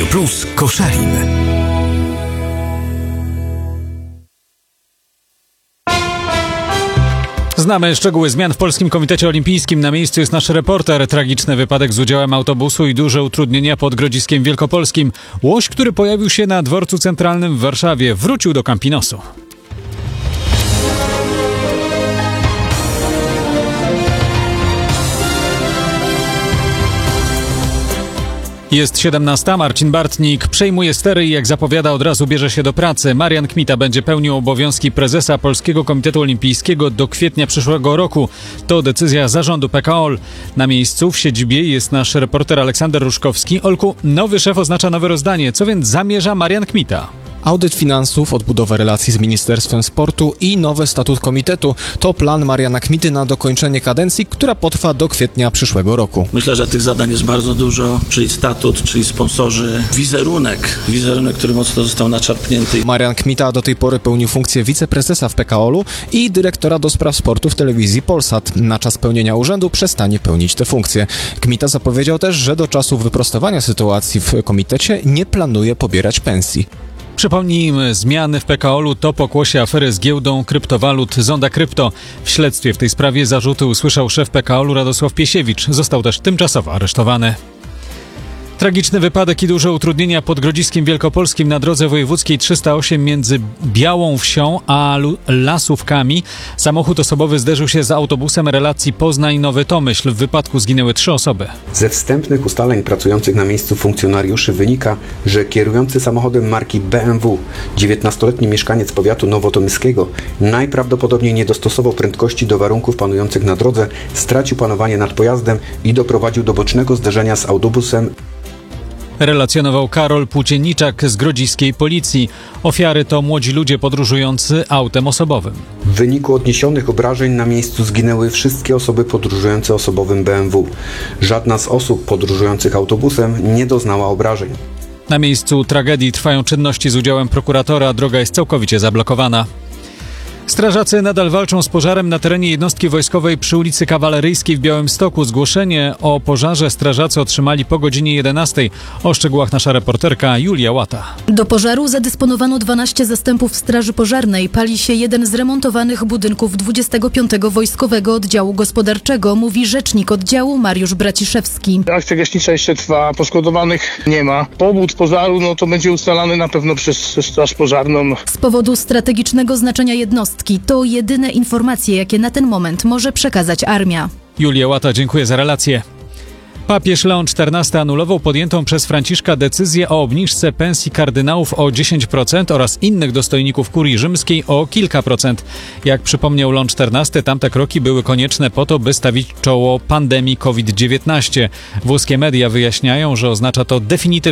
Plus Koszalin. Znamy szczegóły zmian w Polskim Komitecie Olimpijskim. Na miejscu jest nasz reporter. Tragiczny wypadek z udziałem autobusu i duże utrudnienia pod Grodziskiem Wielkopolskim. Łoś, który pojawił się na dworcu centralnym w Warszawie, wrócił do Campinosu. Jest 17. Marcin Bartnik przejmuje stery i jak zapowiada od razu bierze się do pracy. Marian Kmita będzie pełnił obowiązki prezesa Polskiego Komitetu Olimpijskiego do kwietnia przyszłego roku. To decyzja zarządu PKOL. Na miejscu w siedzibie jest nasz reporter Aleksander Ruszkowski. Olku, nowy szef oznacza nowe rozdanie. Co więc zamierza Marian Kmita? Audyt finansów, odbudowa relacji z Ministerstwem Sportu i nowy statut komitetu to plan Mariana Kmity na dokończenie kadencji, która potrwa do kwietnia przyszłego roku. Myślę, że tych zadań jest bardzo dużo, czyli statut, czyli sponsorzy, wizerunek, który mocno został naczarpnięty. Marian Kmita do tej pory pełnił funkcję wiceprezesa w PKOL-u i dyrektora do spraw sportu w telewizji Polsat. Na czas pełnienia urzędu przestanie pełnić tę funkcję. Kmita zapowiedział też, że do czasu wyprostowania sytuacji w komitecie nie planuje pobierać pensji. Przypomnijmy, zmiany w PKOL-u to pokłosie afery z giełdą kryptowalut Zonda Krypto. W śledztwie w tej sprawie zarzuty usłyszał szef PKOL-u Radosław Piesiewicz. Został też tymczasowo aresztowany. Tragiczny wypadek i duże utrudnienia pod Grodziskiem Wielkopolskim na drodze wojewódzkiej 308 między Białą Wsią a Lasówkami. Samochód osobowy zderzył się z autobusem relacji Poznań-Nowy Tomyśl. W wypadku zginęły 3 osoby. Ze wstępnych ustaleń pracujących na miejscu funkcjonariuszy wynika, że kierujący samochodem marki BMW, 19-letni mieszkaniec powiatu nowotomyskiego, najprawdopodobniej nie dostosował prędkości do warunków panujących na drodze, stracił panowanie nad pojazdem i doprowadził do bocznego zderzenia z autobusem. Relacjonował Karol Płócienniczak z grodziskiej policji. Ofiary to młodzi ludzie podróżujący autem osobowym. W wyniku odniesionych obrażeń na miejscu zginęły wszystkie osoby podróżujące osobowym BMW. Żadna z osób podróżujących autobusem nie doznała obrażeń. Na miejscu tragedii trwają czynności z udziałem prokuratora. Droga jest całkowicie zablokowana. Strażacy nadal walczą z pożarem na terenie jednostki wojskowej przy ulicy Kawaleryjskiej w Białymstoku. Zgłoszenie o pożarze strażacy otrzymali po godzinie 11. O szczegółach nasza reporterka Julia Łata. Do pożaru zadysponowano 12 zastępów straży pożarnej. Pali się jeden z remontowanych budynków 25. Wojskowego Oddziału Gospodarczego, mówi rzecznik oddziału Mariusz Braciszewski. Akcja gaśnicza jeszcze trwa, poszkodowanych nie ma. Powód pożaru to będzie ustalany na pewno przez straż pożarną. Z powodu strategicznego znaczenia jednostki to jedyne informacje, jakie na ten moment może przekazać armia. Julia Łata, dziękuję za relację. Papież Leon XIV anulował podjętą przez Franciszka decyzję o obniżce pensji kardynałów o 10% oraz innych dostojników kurii rzymskiej o kilka procent. Jak przypomniał Leon XIV, tamte kroki były konieczne po to, by stawić czoło pandemii COVID-19. Włoskie media wyjaśniają, że oznacza to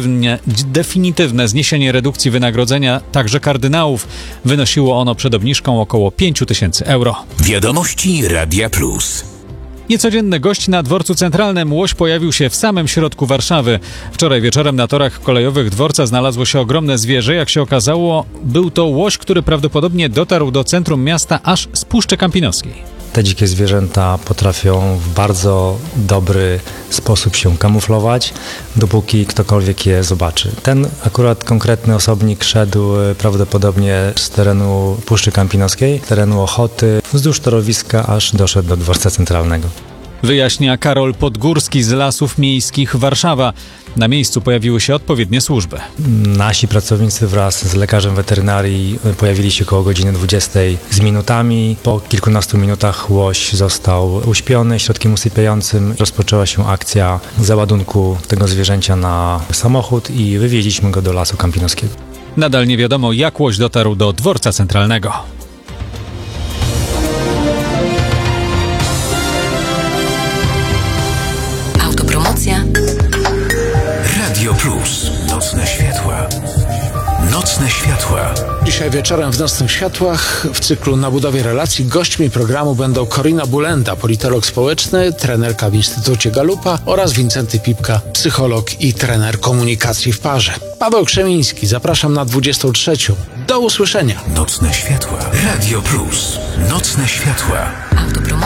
definitywne zniesienie redukcji wynagrodzenia także kardynałów. Wynosiło ono przed obniżką około 5 000 euro. Wiadomości Radia Plus. Niecodzienny gość na dworcu centralnym. Łoś pojawił się w samym środku Warszawy. Wczoraj wieczorem na torach kolejowych dworca znalazło się ogromne zwierzę. Jak się okazało, był to łoś, który prawdopodobnie dotarł do centrum miasta aż z Puszczy Kampinoskiej. Te dzikie zwierzęta potrafią w bardzo dobry sposób się kamuflować, dopóki ktokolwiek je zobaczy. Ten akurat konkretny osobnik szedł prawdopodobnie z terenu Puszczy Kampinoskiej, terenu Ochoty, wzdłuż torowiska, aż doszedł do dworca centralnego. Wyjaśnia Karol Podgórski z Lasów Miejskich Warszawa. Na miejscu pojawiły się odpowiednie służby. Nasi pracownicy wraz z lekarzem weterynarii pojawili się koło godziny 20 z minutami. Po kilkunastu minutach łoś został uśpiony środkiem usypiającym. Rozpoczęła się akcja załadunku tego zwierzęcia na samochód i wywieźliśmy go do Lasu Kampinoskiego. Nadal nie wiadomo, jak łoś dotarł do dworca centralnego. Radio Plus. Nocne światła. Nocne światła. Dzisiaj wieczorem w Nocnych Światłach w cyklu Na budowie relacji gośćmi programu będą Corina Bulenda, politolog społeczny, trenerka w Instytucie Galupa oraz Wincenty Pipka, psycholog i trener komunikacji w parze. Paweł Krzemiński, zapraszam na 23. Do usłyszenia. Nocne światła. Radio Plus. Nocne światła.